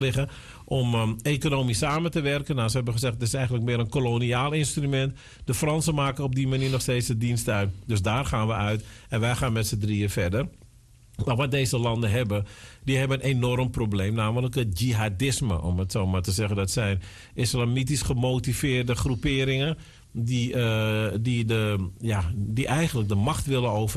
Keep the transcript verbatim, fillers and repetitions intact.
liggen om um, economisch samen te werken. Nou, ze hebben gezegd, het is eigenlijk meer een koloniaal instrument. De Fransen maken op die manier nog steeds de dienst uit. Dus daar gaan we uit. En wij gaan met z'n drieën verder. Maar wat deze landen hebben, die hebben een enorm probleem. Namelijk het jihadisme, om het zo maar te zeggen. Dat zijn islamitisch gemotiveerde groeperingen die, uh, die, de, ja, die eigenlijk de macht willen over.